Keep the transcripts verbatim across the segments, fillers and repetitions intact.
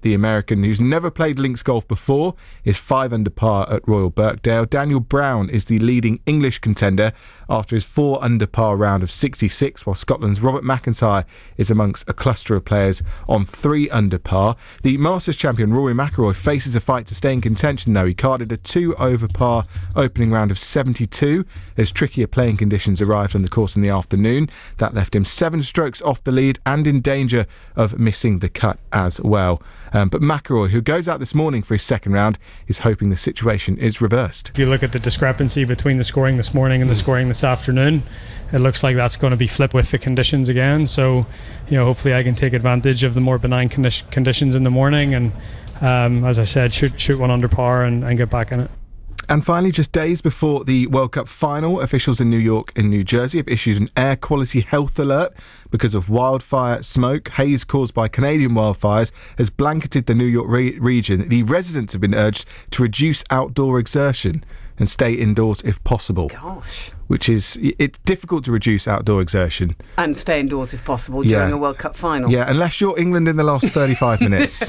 the American, who's never played links golf before, is five under par at Royal Birkdale. Daniel Brown is the leading English contender after his four under par round of sixty-six, while Scotland's Robert McIntyre is amongst a cluster of players on three under par. The Masters champion Rory McIlroy faces a fight to stay in contention, though. He carded a two over par opening round of seventy-two as trickier playing conditions arrived on the course in the afternoon. That left him seven strokes off the lead and in danger of missing the cut as well. Um, but McIlroy, who goes out this morning for his second round, is hoping the situation is reversed. If you look at the discrepancy between the scoring this morning and the scoring this afternoon, it looks like that's going to be flipped with the conditions again. So, you know, hopefully I can take advantage of the more benign condi- conditions in the morning and, um, as I said, shoot shoot one under par and, and get back in it. And finally, just days before the World Cup final, officials in New York and New Jersey have issued an air quality health alert because of wildfire smoke. Haze caused by Canadian wildfires has blanketed the New York re- region. The residents have been urged to reduce outdoor exertion and stay indoors if possible. Gosh. Which is, it's difficult to reduce outdoor exertion. And stay indoors if possible Yeah. during a World Cup final. Yeah, unless you're England in the last thirty-five minutes.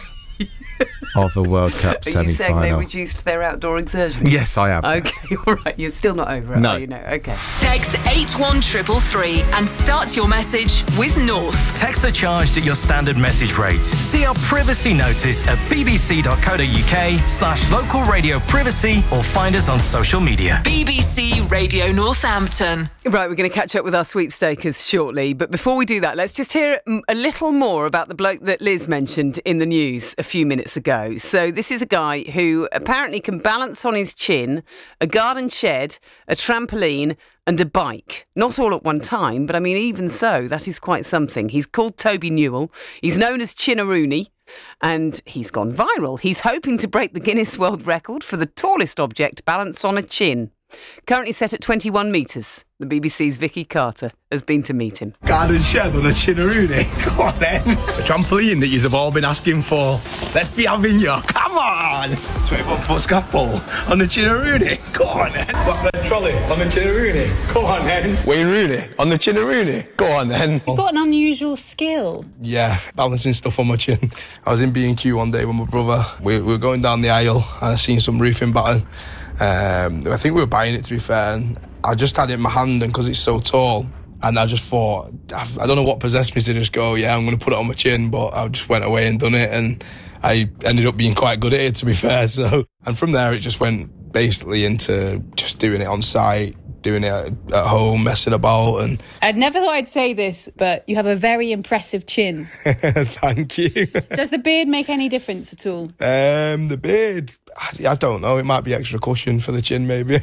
Of the World Cup Are semi-final. you saying they reduced their outdoor exertion? Yes, I am. Okay, all right. You're still not over it, No. are you? No. Okay. Text eight one three three three and start your message with North. Texts are charged at your standard message rate. See our privacy notice at bbc.co.uk slash local radio privacy or find us on social media. B B C Radio Northampton. Right, we're going to catch up with our sweepstakers shortly. But before we do that, let's just hear a little more about the bloke that Liz mentioned in the news a few minutes ago. So this is a guy who apparently can balance on his chin a garden shed, a trampoline and a bike. Not all at one time, but I mean, even so, that is quite something. He's called Toby Newell. He's known as Chinnaroony. And he's gone viral. He's hoping to break the Guinness World Record for the tallest object balanced on a chin. Currently set at twenty-one metres, the B B C's Vicky Carter has been to meet him. Garden shed on a Chinnaroony. Come on then. The trampoline that you've all been asking for. Let's be having you. Come on. twenty-one foot scaffold on the Chinnaroony. Go on then. Flatbed trolley on the Chinnaroony. Go on then. Wayne Rooney on the Chinnaroony. Go on then. You've got an unusual skill. Yeah, balancing stuff on my chin. I was in B and Q one day with my brother. We, we were going down the aisle and I seen some roofing batten. Um, I think we were buying it, to be fair, and I just had it in my hand, and because it's so tall, and I just thought, I don't know what possessed me to just go, yeah, I'm going to put it on my chin, but I just went away and done it, and I ended up being quite good at it, to be fair. So, and from there it just went basically into just doing it on site, doing it at, at home, messing about. And I'd never thought I'd say this, but you have a very impressive chin. Thank you. Does the beard make any difference at all? Um, the beard, I, I don't know. It might be extra cushion for the chin, maybe.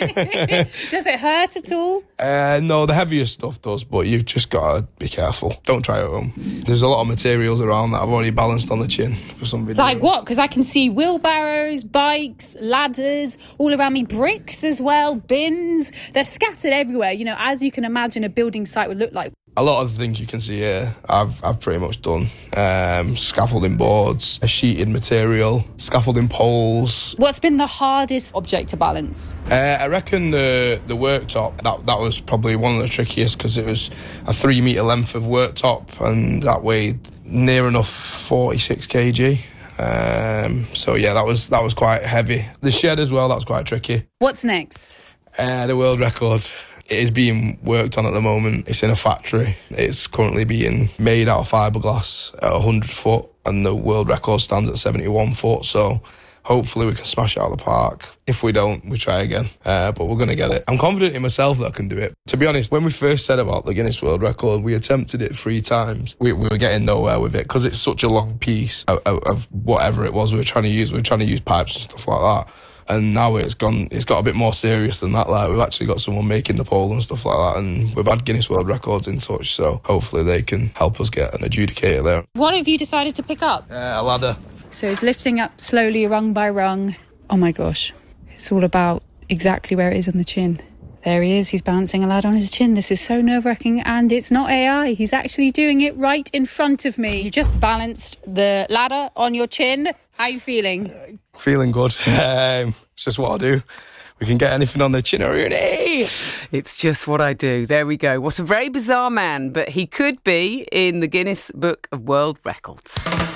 Does it hurt at all? Uh, no, the heavier stuff does, but you've just got to be careful. Don't try it at home. There's a lot of materials around that I've already balanced on the chin for some videos. Like what? Because I can see wheelbarrows, bikes, ladders, all around me, bricks as well, bins. They're scattered everywhere, you know, as you can imagine a building site would look like. A lot of the things you can see here, I've I've pretty much done. Um, scaffolding boards, a sheeted material, scaffolding poles. What's been the hardest object to balance? Uh, I reckon the the worktop, that that was probably one of the trickiest because it was a three metre length of worktop and that weighed near enough forty-six kilograms. Um, so yeah, that was that was quite heavy. The shed as well, that was quite tricky. What's next? Uh, the world record. It is being worked on at the moment. It's in a factory. It's currently being made out of fiberglass at one hundred foot and the world record stands at seventy-one foot. So hopefully we can smash it out of the park. If we don't, we try again. Uh, but we're going to get it. I'm confident in myself that I can do it. To be honest, when we first said about the Guinness World Record, we attempted it three times. We, we were getting nowhere with it because it's such a long piece of, of, of whatever it was we were trying to use. We were trying to use pipes and stuff like that. And now it's gone. It's got a bit more serious than that. Like we've actually got someone making the pole and stuff like that, and we've had Guinness World Records in touch. So hopefully they can help us get an adjudicator there. What have you decided to pick up? Uh, a ladder. So he's lifting up slowly, rung by rung. Oh my gosh, it's all about exactly where it is on the chin. There he is. He's balancing a ladder on his chin. This is so nerve-wracking, and it's not A I. He's actually doing it right in front of me. You just balanced the ladder on your chin. How are you feeling? Uh, feeling good. Um, it's just what I do. We can get anything on the Chinnaroony. It's just what I do. There we go. What a very bizarre man, but he could be in the Guinness Book of World Records.